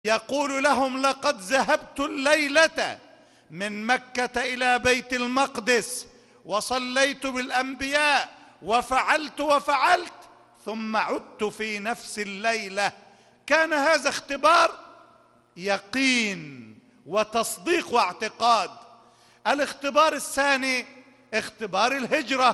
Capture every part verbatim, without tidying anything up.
يقول لهم: لقد ذهبت الليلة من مكة إلى بيت المقدس وصليت بالأنبياء وفعلت وفعلت، ثم عدت في نفس الليلة. كان هذا اختبار يقين وتصديق واعتقاد. الاختبار الثاني اختبار الهجرة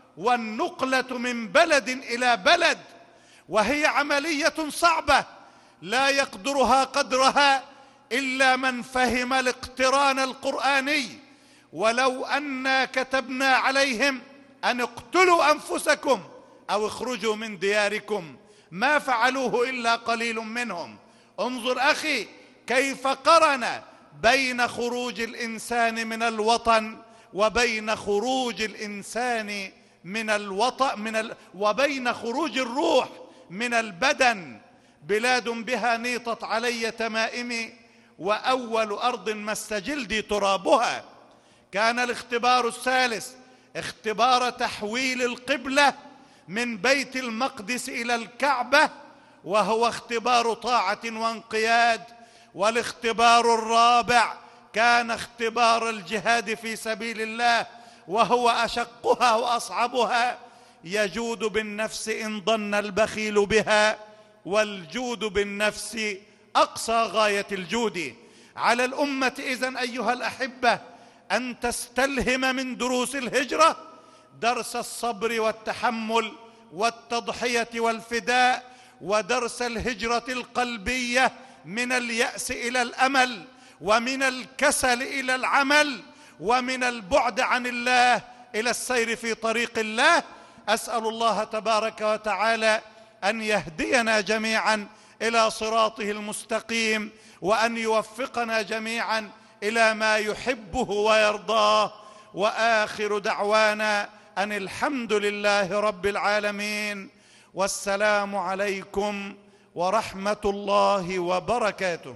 والنقلة من بلد إلى بلد، وهي عملية صعبة لا يقدرها قدرها إلا من فهم الاقتران القرآني. ولو أنا كتبنا عليهم أن اقتلوا أنفسكم أو اخرجوا من دياركم ما فعلوه إلا قليل منهم. انظر أخي كيف قرن بين خروج الإنسان من الوطن وبين خروج الإنسان من الوطن من ال... وبين خروج الروح من البدن. بلاد بها نيطت علي تمائمي وأول أرض مس جلدي ترابها. كان الاختبار الثالث اختبار تحويل القبلة من بيت المقدس إلى الكعبة، وهو اختبار طاعة وانقياد. والاختبار الرابع كان اختبار الجهاد في سبيل الله، وهو أشقها وأصعبها. يجود بالنفس إن ضن البخيل بها، والجود بالنفس أقصى غاية الجود. على الأمة إذن أيها الأحبة أن تستلهم من دروس الهجرة درس الصبر والتحمل والتضحية والفداء، ودرس الهجرة القلبية من اليأس إلى الأمل، ومن الكسل إلى العمل، ومن البعد عن الله إلى السير في طريق الله. أسأل الله تبارك وتعالى أن يهدينا جميعا إلى صراطه المستقيم، وأن يوفقنا جميعا إلى ما يحبه ويرضاه. وآخر دعوانا أن الحمد لله رب العالمين، والسلام عليكم ورحمة الله وبركاته.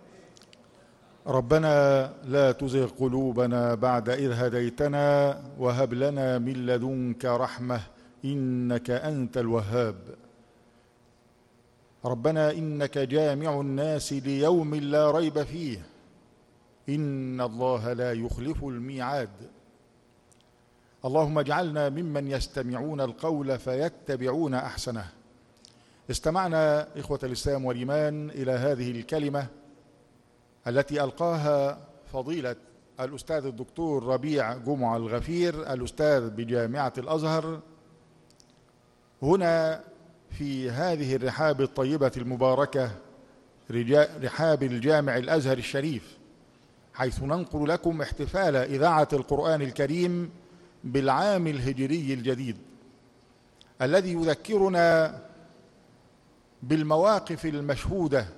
ربنا لا تزغ قلوبنا بعد إذ هديتنا وهب لنا من لدنك رحمة إنك أنت الوهاب. ربنا إنك جامع الناس ليوم لا ريب فيه إن الله لا يخلف الميعاد. اللهم اجعلنا ممن يستمعون القول فيتبعون أحسنه. استمعنا إخوة الإسلام والإيمان إلى هذه الكلمة التي ألقاها فضيلة الأستاذ الدكتور ربيع جمعة الغفير الأستاذ بجامعة الأزهر هنا في هذه الرحاب الطيبة المباركة، رحاب الجامع الأزهر الشريف، حيث ننقل لكم احتفال إذاعة القرآن الكريم بالعام الهجري الجديد الذي يذكرنا بالمواقف المشهودة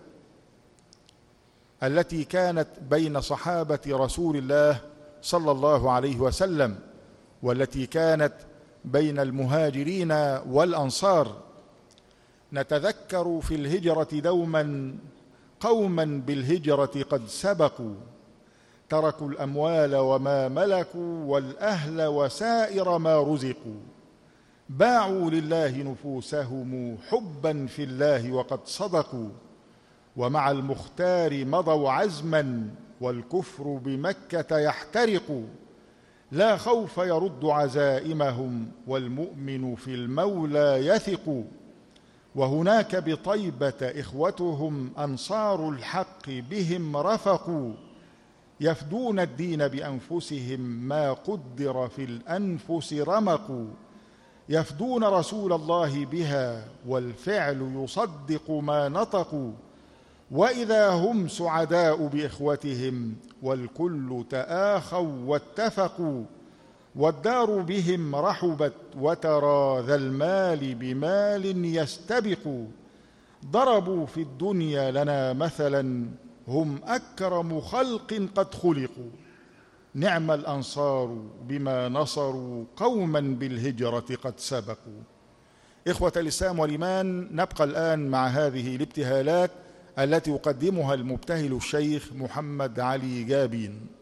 التي كانت بين صحابة رسول الله صلى الله عليه وسلم، والتي كانت بين المهاجرين والأنصار. نتذكر في الهجرة دوما قوما بالهجرة قد سبقوا، تركوا الأموال وما ملكوا والأهل وسائر ما رزقوا، باعوا لله نفوسهم حبا في الله وقد صدقوا، ومع المختار مضوا عزما والكفر بمكة يحترق، لا خوف يرد عزائمهم والمؤمن في المولى يثق. وهناك بطيبة إخوتهم أنصار الحق بهم رفقوا، يفدون الدين بأنفسهم ما قدر في الأنفس رمقوا، يفدون رسول الله بها والفعل يصدق ما نطقوا، وإذا هم سعداء بإخوتهم والكل تآخوا واتفقوا، والدار بهم رحبت وترى ذا المال بمال يستبق، ضربوا في الدنيا لنا مثلا هم أكرم خلق قد خلقوا، نعم الأنصار بما نصروا قوما بالهجرة قد سبقوا. إخوة الإسلام والإيمان، نبقى الآن مع هذه الابتهالات التي يقدمها المبتهل الشيخ محمد علي جابين.